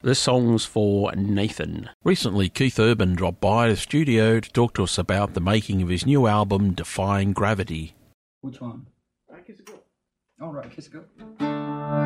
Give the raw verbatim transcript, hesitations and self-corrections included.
This song's for Nathan. Recently, Keith Urban dropped by the studio to talk to us about the making of his new album, Defying Gravity. Which one? All right, Kiss It Go.